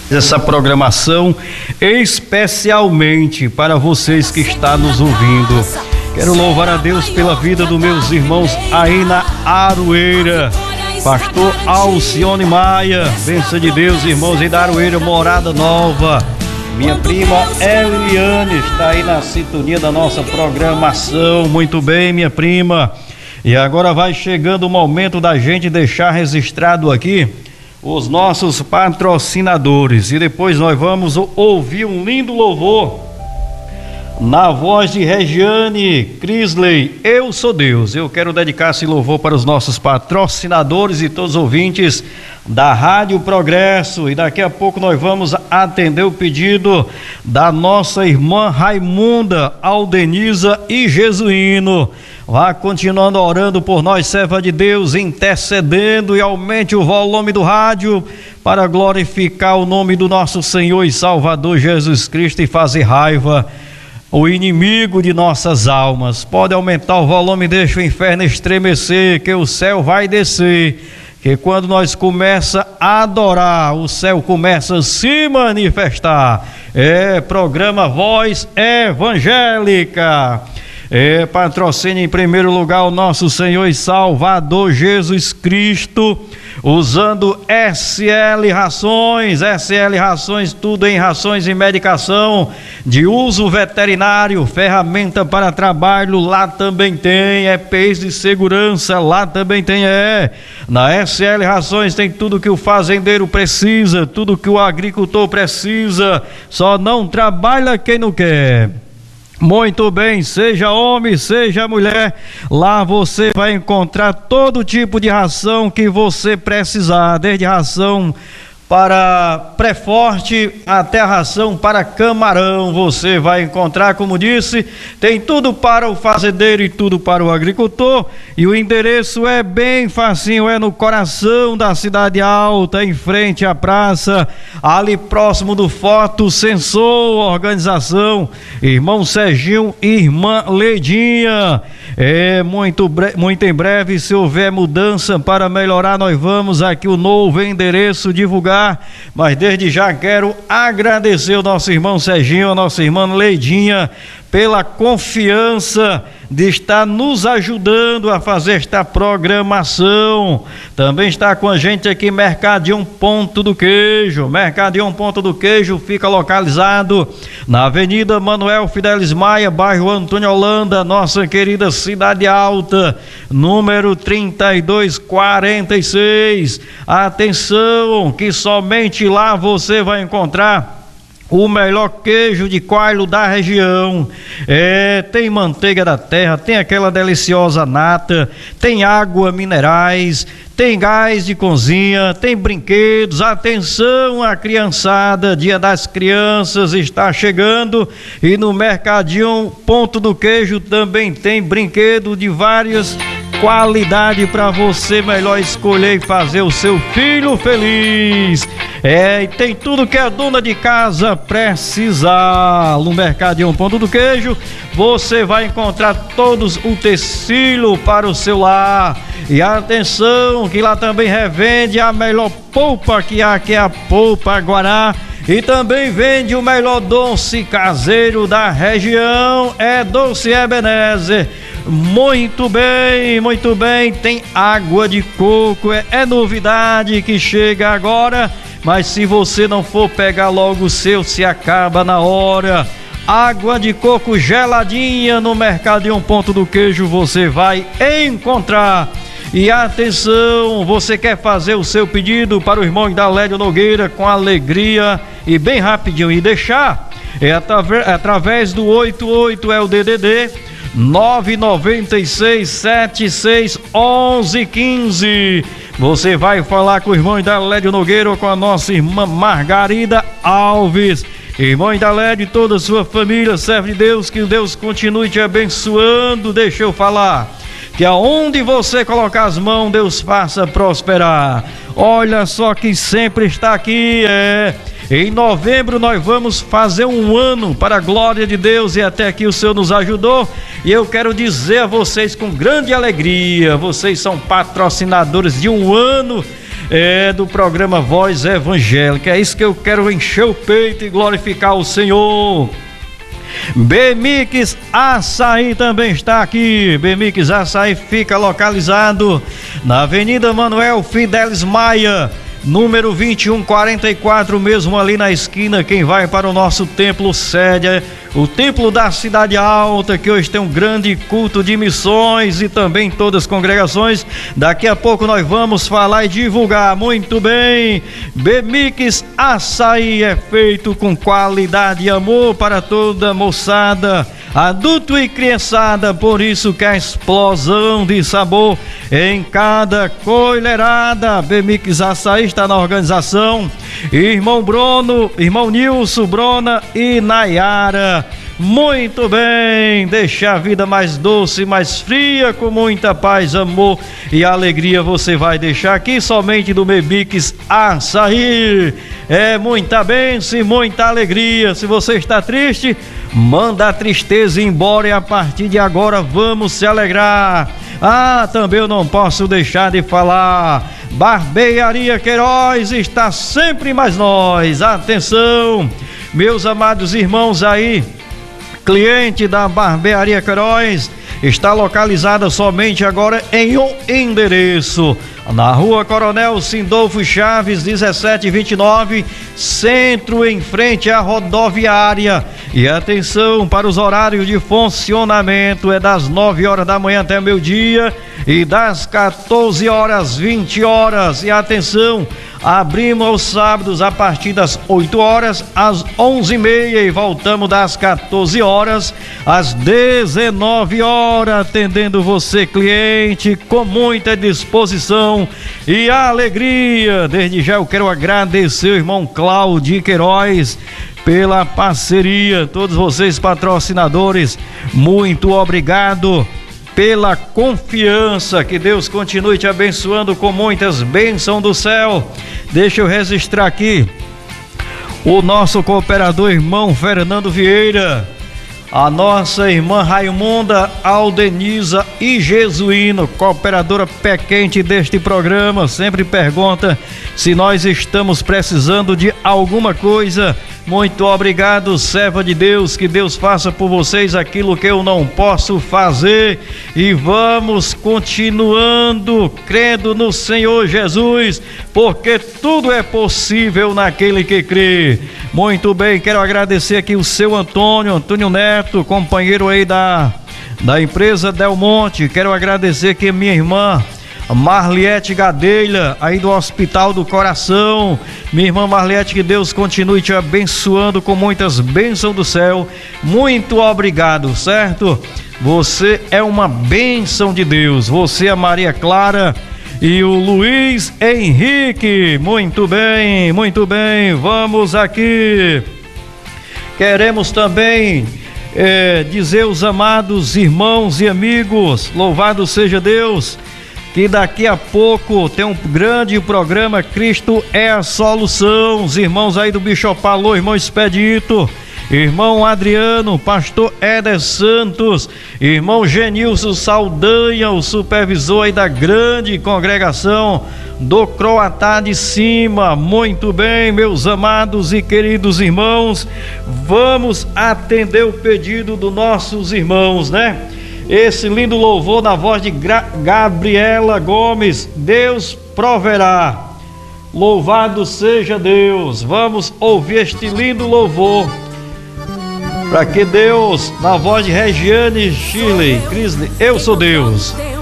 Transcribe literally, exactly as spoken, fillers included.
essa programação especialmente para vocês que estão nos ouvindo. Quero louvar a Deus pela vida dos meus irmãos aí na Aroeira. Pastor Alcione Maia, bênção de Deus, irmãos aí da Aroeira, Morada Nova. Minha prima Eliane está aí na sintonia da nossa programação. Muito bem, minha prima. E agora vai chegando o momento da gente deixar registrado aqui os nossos patrocinadores. E depois nós vamos ouvir um lindo louvor na voz de Regiane Crisley, Eu Sou Deus. Eu quero dedicar esse louvor para os nossos patrocinadores e todos os ouvintes da Rádio Progresso. E daqui a pouco nós vamos atender o pedido da nossa irmã Raimunda Aldeniza e Jesuíno. Vá continuando orando por nós, serva de Deus, intercedendo, e aumente o volume do rádio para glorificar o nome do nosso Senhor e Salvador Jesus Cristo e fazer raiva o inimigo de nossas almas. Pode aumentar o volume, deixa o inferno estremecer, que o céu vai descer, que quando nós começa a adorar, o céu começa a se manifestar. É programa Voz Evangélica. É, patrocínio em primeiro lugar o nosso Senhor e Salvador Jesus Cristo, usando S L Rações. S L Rações, tudo em rações e medicação de uso veterinário, ferramenta para trabalho, lá também tem. É E Pês de segurança, lá também tem. É, na S L Rações tem tudo que o fazendeiro precisa, tudo que o agricultor precisa, só não trabalha quem não quer. Muito bem, seja homem, seja mulher, lá você vai encontrar todo tipo de ração que você precisar, desde ração para pré-forte até a ração para camarão. Você vai encontrar, como disse, tem tudo para o fazendeiro e tudo para o agricultor. E o endereço é bem facinho, é no coração da Cidade Alta, em frente à praça, ali próximo do Foto Sensor, organização irmão Serginho e irmã Leidinha. É muito, bre- muito em breve, se houver mudança para melhorar, nós vamos aqui o novo endereço divulgar. Mas desde já quero agradecer o nosso irmão Serginho, a nossa irmã Leidinha, pela confiança de estar nos ajudando a fazer esta programação. Também está com a gente aqui Mercadinho Ponto do Queijo. Mercadinho Ponto do Queijo fica localizado na Avenida Manuel Fidelis Maia, bairro Antônio Holanda, nossa querida Cidade Alta, número trinta e dois quarenta e seis. Atenção, que somente lá você vai encontrar o melhor queijo de coalho da região. É, tem manteiga da terra, tem aquela deliciosa nata, tem água minerais, tem gás de cozinha, tem brinquedos. Atenção, a criançada, Dia das Crianças está chegando, e no Mercadinho Ponto do Queijo também tem brinquedo de várias qualidade para você melhor escolher e fazer o seu filho feliz. É, e tem tudo que a dona de casa precisar. No Mercadinho Ponto do Queijo você vai encontrar todos o tecido para o seu lar. E atenção, que lá também revende a melhor polpa que há, que é a polpa Guará. E também vende o melhor doce caseiro da região, é Doce Ebenezer. Muito bem, muito bem, tem água de coco, é, é novidade que chega agora, mas se você não for pegar logo o seu, se acaba na hora. Água de coco geladinha no Mercadinho Ponto do Queijo você vai encontrar. E atenção, você quer fazer o seu pedido para o irmão Dalédio Nogueira com alegria e bem rapidinho e deixar? É através, através do oito oito, é o D D D nove nove seis sete seis um um um cinco. Você vai falar com o irmão Dalédio Nogueira ou com a nossa irmã Margarida Alves. Irmão Dalédio e toda a sua família, serve de Deus, que Deus continue te abençoando. Deixa eu falar que aonde você colocar as mãos, Deus faça prosperar. Olha só que sempre está aqui, é... Em novembro nós vamos fazer um ano para a glória de Deus, e até aqui o Senhor nos ajudou, e eu quero dizer a vocês com grande alegria, vocês são patrocinadores de um ano é, do programa Voz Evangélica. É isso que eu quero, encher o peito e glorificar o Senhor. Bemix Açaí também está aqui. Bemix Açaí fica localizado na Avenida Manuel Fidelis Maia, número vinte e um quarenta e quatro, mesmo ali na esquina. Quem vai para o nosso templo sede, o templo da Cidade Alta, que hoje tem um grande culto de missões e também todas as congregações. Daqui a pouco nós vamos falar e divulgar. Muito bem, Bemix Açaí é feito com qualidade e amor para toda a moçada, adulto e criançada, por isso que a explosão de sabor em cada colherada. Bemix Açaí está na organização irmão Bruno, irmão Nilson, Brona e Nayara. Muito bem, deixa a vida mais doce, mais fria, com muita paz, amor e alegria. Você vai deixar aqui somente do Bemix Açaí. É muita bênção e muita alegria. Se você está triste, manda a tristeza embora e a partir de agora vamos se alegrar. Ah, também eu não posso deixar de falar, Barbearia Queiroz está sempre mais nós. Atenção, meus amados irmãos aí, cliente da Barbearia Queiroz, está localizada somente agora em um endereço, na Rua Coronel Sindolfo Chaves, dezessete vinte e nove, centro, em frente à rodoviária. E atenção para os horários de funcionamento, é das nove horas da manhã até meio-dia e das quatorze horas, vinte horas. E atenção, abrimos aos sábados a partir das oito horas às onze e meia e voltamos das quatorze horas às dezenove horas, atendendo você, cliente, com muita disposição e alegria. Desde já eu quero agradecer o irmão Cláudio Queiroz pela parceria, todos vocês patrocinadores, muito obrigado pela confiança. Que Deus continue te abençoando com muitas bênçãos do céu. Deixa eu registrar aqui o nosso cooperador irmão Fernando Vieira, a nossa irmã Raimunda Aldeniza e Jesuíno, cooperadora pé quente deste programa, sempre pergunta se nós estamos precisando de alguma coisa. Muito obrigado, serva de Deus, que Deus faça por vocês aquilo que eu não posso fazer, e vamos continuando crendo no Senhor Jesus, porque tudo é possível naquele que crê. Muito bem, quero agradecer aqui o seu Antônio, Antônio Neto, companheiro aí da, da empresa Del Monte. Quero agradecer aqui a minha irmã Marliete Gadelha, aí do Hospital do Coração. Minha irmã Marliete, que Deus continue te abençoando com muitas bênçãos do céu. Muito obrigado, certo? Você é uma bênção de Deus. Você, a Maria Clara e o Luiz Henrique. Muito bem, muito bem. Vamos aqui. Queremos também é, dizer aos amados irmãos e amigos, louvado seja Deus, que daqui a pouco tem um grande programa Cristo é a Solução. Os irmãos aí do Bichopalô, irmão Expedito, irmão Adriano, pastor Éder Santos, irmão Genilson Saldanha, o supervisor aí da grande congregação do Croatá de Cima. Muito bem, meus amados e queridos irmãos, vamos atender o pedido dos nossos irmãos, né? Esse lindo louvor na voz de Gra- Gabriela Gomes, Deus proverá. Louvado seja Deus. Vamos ouvir este lindo louvor, para que Deus, na voz de Regiane Shirley, Crisley, eu sou Deus.